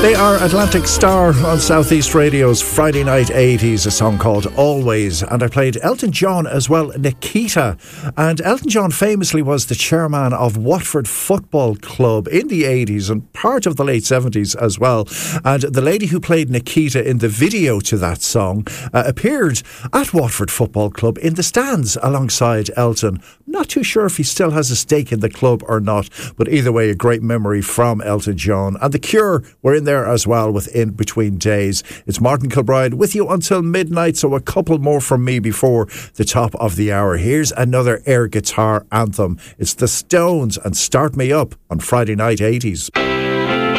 They are Atlantic Star on Southeast Radio's Friday Night 80s, a song called Always. And I played Elton John as well, Nikita. And Elton John famously was the chairman of Watford Football Club in the 80s and part of the late 70s as well. And the lady who played Nikita in the video to that song appeared at Watford Football Club in the stands alongside Elton. Not too sure if he still has a stake in the club or not, but either way, a great memory from Elton John. And The Cure were in there as well with In Between Days. It's Martin Kilbride with you until midnight, so a couple more from me before the top of the hour. Here's another air guitar anthem. It's The Stones and Start Me Up on Friday Night 80s.